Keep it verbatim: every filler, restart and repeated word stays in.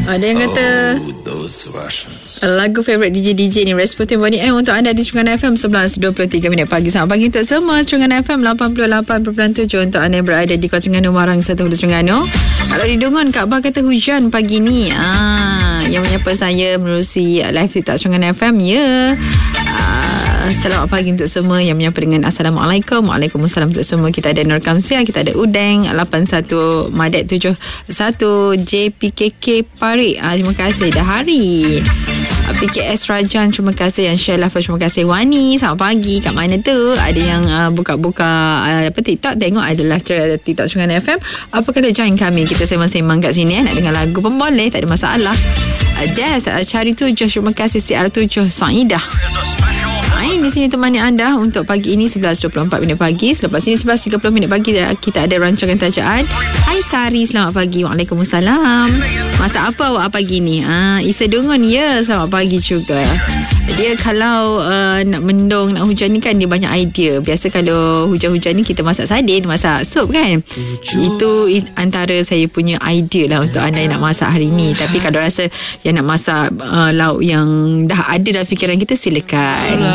Ada yang kata lagu favourite D J D J ni Rasputin Bonnie M untuk anda di Serungan F M sebelas dua puluh tiga minit pagi. Selamat pagi untuk semua. Serungan F M lapan puluh lapan perpuluhan tujuh untuk anda yang berada di Kota Terengganu, Marang serta Hulu Terengganu. Kalau di Dungun, Kak Bah kata hujan pagi ni. Ah, yang menyapa saya menerusi live TikTok Serungan F M ya. Ah, selamat pagi untuk semua yang menyapa dengan Assalamualaikum. Waalaikumsalam untuk semua. Kita ada Nur Kamsia, kita ada Udeng lapan satu Madet tujuh satu J P K K Parik. Ah, terima kasih dah hari. P K S Rajan, terima kasih. Yang share lafaz, terima kasih. Wani, selamat pagi. Kat mana tu? Ada yang uh, buka-buka uh, apa TikTok, tengok ada live TikTok Serungan F M. Apa kata join kami? Kita sembang-sembang kat sini eh. Nak dengar lagu pun boleh, tak ada masalah. uh, Jazz, uh, Cari tujuh, terima kasih. C R tujuh Saidah. Hai, di sini temani anda untuk pagi ini sebelas dua puluh empat minit pagi. Selepas ini sebelas tiga puluh minit pagi kita ada rancangan tajaan. Hai Sari, selamat pagi. Waalaikumsalam. Masak apa awak pagi ni? Ah, Isa Dungun ya, selamat pagi juga. Dia kalau uh, nak mendung, nak hujan ni kan dia banyak idea. Biasa kalau hujan-hujan ni kita masak sardin, masak sup kan. Itu antara saya punya idea lah untuk anda yang nak masak hari ni. Tapi kalau rasa yang nak masak uh, lauk yang dah ada dalam fikiran kita, silakan.